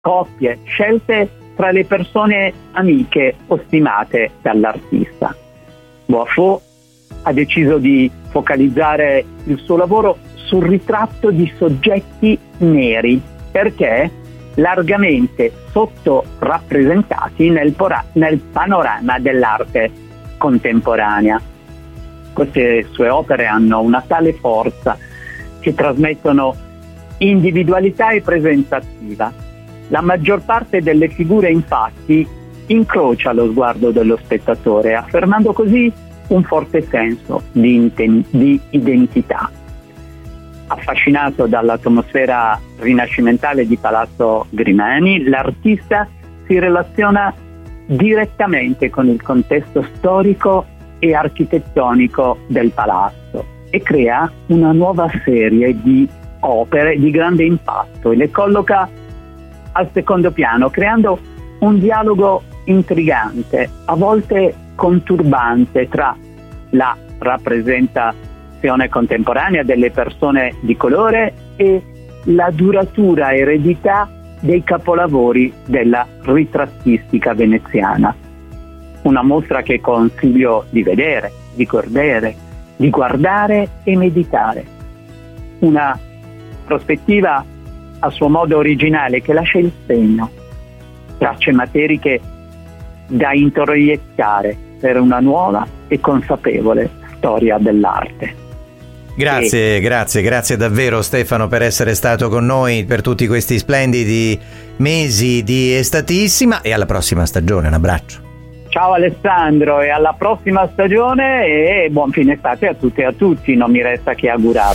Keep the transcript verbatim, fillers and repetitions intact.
coppie, scelte tra le persone amiche o stimate dall'artista. Boifo ha deciso di focalizzare il suo lavoro sul ritratto di soggetti neri, perché largamente sottorappresentati nel, pora- nel panorama dell'arte contemporanea. Queste sue opere hanno una tale forza che trasmettono individualità e presenza attiva. La maggior parte delle figure, infatti, incrocia lo sguardo dello spettatore, affermando così un forte senso di, inten- di identità. Affascinato dall'atmosfera rinascimentale di Palazzo Grimani, l'artista si relaziona direttamente con il contesto storico e architettonico del palazzo e crea una nuova serie di opere di grande impatto e le colloca al secondo piano, creando un dialogo intrigante, a volte conturbante, tra la rappresentazione contemporanea delle persone di colore e la duratura eredità dei capolavori della ritrattistica veneziana. Una mostra che consiglio di vedere, di godere, di guardare e meditare. Una prospettiva a suo modo originale che lascia il segno, tracce materiche da introiettare per una nuova e consapevole storia dell'arte. Grazie, e... grazie, grazie davvero Stefano per essere stato con noi per tutti questi splendidi mesi di Estatissima, e alla prossima stagione, un abbraccio. Ciao Alessandro, e alla prossima stagione e buon fine estate a tutte e a tutti, non mi resta che augurare.